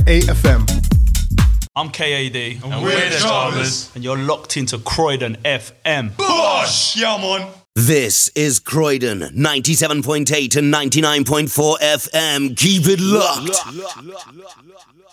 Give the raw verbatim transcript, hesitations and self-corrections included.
eight F M. I'm K A D. And, and we're, we're the Chavez. And you're locked into Croydon F M. Bosh! Yeah, man. This is Croydon, ninety-seven point eight and ninety-nine point four F M. Keep it locked. locked, locked, locked, locked, locked.